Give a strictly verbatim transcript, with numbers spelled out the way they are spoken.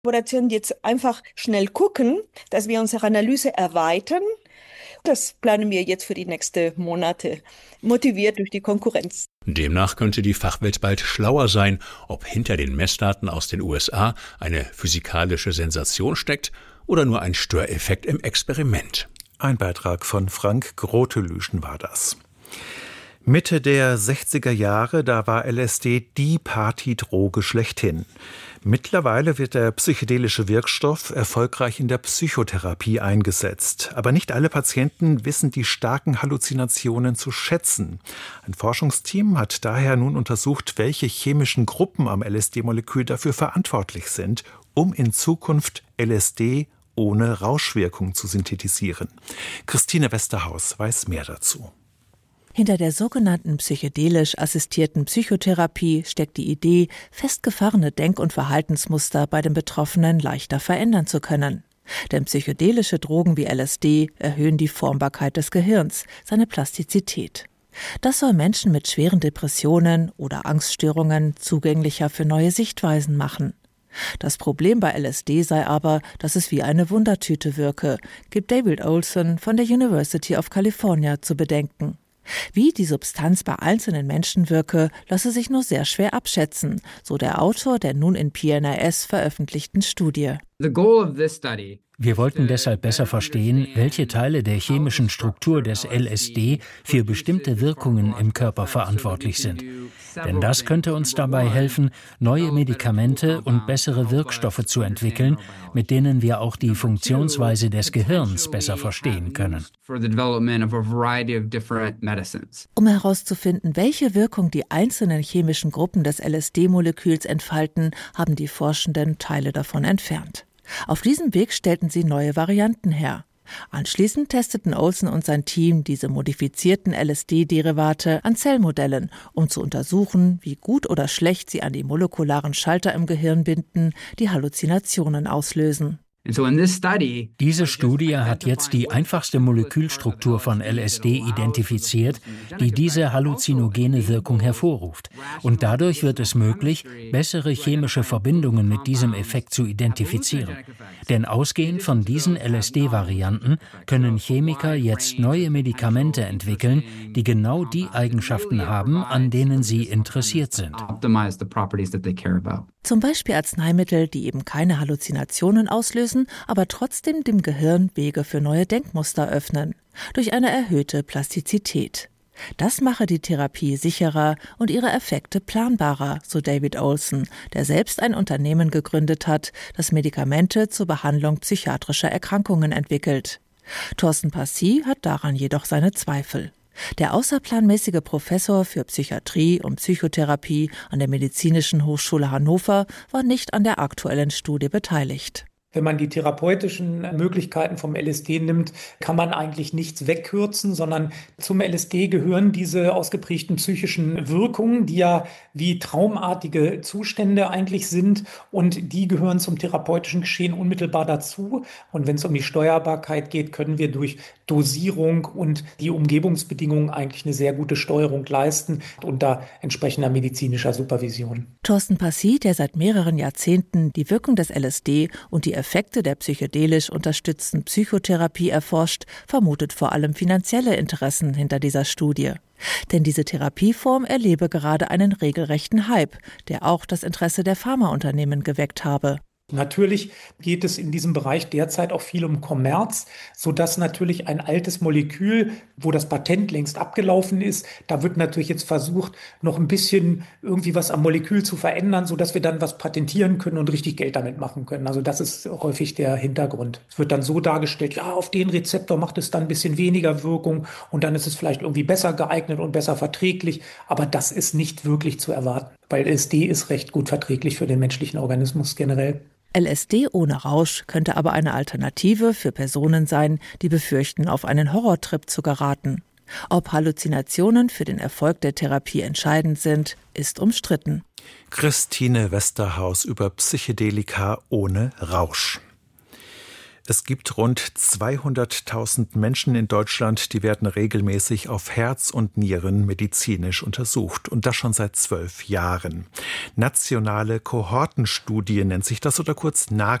Kollaboration jetzt einfach schnell gucken, dass wir unsere Analyse erweitern. Das planen wir jetzt für die nächsten Monate, motiviert durch die Konkurrenz. Demnach könnte die Fachwelt bald schlauer sein, ob hinter den Messdaten aus den U S A eine physikalische Sensation steckt oder nur ein Störeffekt im Experiment. Ein Beitrag von Frank Grotelüschen war das. Mitte der sechziger Jahre, da war L S D die Partydroge schlechthin. Mittlerweile wird der psychedelische Wirkstoff erfolgreich in der Psychotherapie eingesetzt. Aber nicht alle Patienten wissen die starken Halluzinationen zu schätzen. Ein Forschungsteam hat daher nun untersucht, welche chemischen Gruppen am L S D-Molekül dafür verantwortlich sind, um in Zukunft L S D ohne Rauschwirkung zu synthetisieren. Christine Westerhaus weiß mehr dazu. Hinter der sogenannten psychedelisch assistierten Psychotherapie steckt die Idee, festgefahrene Denk- und Verhaltensmuster bei den Betroffenen leichter verändern zu können. Denn psychedelische Drogen wie L S D erhöhen die Formbarkeit des Gehirns, seine Plastizität. Das soll Menschen mit schweren Depressionen oder Angststörungen zugänglicher für neue Sichtweisen machen. Das Problem bei L S D sei aber, dass es wie eine Wundertüte wirke, gibt David Olson von der University of California zu bedenken. Wie die Substanz bei einzelnen Menschen wirke, lasse sich nur sehr schwer abschätzen, so der Autor der nun in P N A S veröffentlichten Studie. Wir wollten deshalb besser verstehen, welche Teile der chemischen Struktur des L S D für bestimmte Wirkungen im Körper verantwortlich sind. Denn das könnte uns dabei helfen, neue Medikamente und bessere Wirkstoffe zu entwickeln, mit denen wir auch die Funktionsweise des Gehirns besser verstehen können. Um herauszufinden, welche Wirkung die einzelnen chemischen Gruppen des L S D-Moleküls entfalten, haben die Forschenden Teile davon entfernt. Auf diesem Weg stellten sie neue Varianten her. Anschließend testeten Olson und sein Team diese modifizierten L S D-Derivate an Zellmodellen, um zu untersuchen, wie gut oder schlecht sie an die molekularen Schalter im Gehirn binden, die Halluzinationen auslösen. Diese Studie hat jetzt die einfachste Molekülstruktur von L S D identifiziert, die diese halluzinogene Wirkung hervorruft. Und dadurch wird es möglich, bessere chemische Verbindungen mit diesem Effekt zu identifizieren. Denn ausgehend von diesen L S D-Varianten können Chemiker jetzt neue Medikamente entwickeln, die genau die Eigenschaften haben, an denen sie interessiert sind. Zum Beispiel Arzneimittel, die eben keine Halluzinationen auslösen, aber trotzdem dem Gehirn Wege für neue Denkmuster öffnen, durch eine erhöhte Plastizität. Das mache die Therapie sicherer und ihre Effekte planbarer, so David Olson, der selbst ein Unternehmen gegründet hat, das Medikamente zur Behandlung psychiatrischer Erkrankungen entwickelt. Thorsten Passy hat daran jedoch seine Zweifel. Der außerplanmäßige Professor für Psychiatrie und Psychotherapie an der Medizinischen Hochschule Hannover war nicht an der aktuellen Studie beteiligt. Wenn man die therapeutischen Möglichkeiten vom L S D nimmt, kann man eigentlich nichts wegkürzen, sondern zum L S D gehören diese ausgeprägten psychischen Wirkungen, die ja wie traumartige Zustände eigentlich sind, und die gehören zum therapeutischen Geschehen unmittelbar dazu. Und wenn es um die Steuerbarkeit geht, können wir durch Dosierung und die Umgebungsbedingungen eigentlich eine sehr gute Steuerung leisten unter entsprechender medizinischer Supervision. Thorsten Passy, der seit mehreren Jahrzehnten die Wirkung des L S D und die Effekte der psychedelisch unterstützten Psychotherapie erforscht, vermutet vor allem finanzielle Interessen hinter dieser Studie. Denn diese Therapieform erlebe gerade einen regelrechten Hype, der auch das Interesse der Pharmaunternehmen geweckt habe. Natürlich geht es in diesem Bereich derzeit auch viel um Kommerz, sodass natürlich ein altes Molekül, wo das Patent längst abgelaufen ist, da wird natürlich jetzt versucht, noch ein bisschen irgendwie was am Molekül zu verändern, sodass wir dann was patentieren können und richtig Geld damit machen können. Also das ist häufig der Hintergrund. Es wird dann so dargestellt, ja, auf den Rezeptor macht es dann ein bisschen weniger Wirkung und dann ist es vielleicht irgendwie besser geeignet und besser verträglich, aber das ist nicht wirklich zu erwarten, weil L S D ist recht gut verträglich für den menschlichen Organismus generell. L S D ohne Rausch könnte aber eine Alternative für Personen sein, die befürchten, auf einen Horrortrip zu geraten. Ob Halluzinationen für den Erfolg der Therapie entscheidend sind, ist umstritten. Christine Westerhaus über Psychedelika ohne Rausch. Es gibt rund zweihunderttausend Menschen in Deutschland, die werden regelmäßig auf Herz und Nieren medizinisch untersucht. Und das schon seit zwölf Jahren. Nationale Kohortenstudie nennt sich das oder kurz N A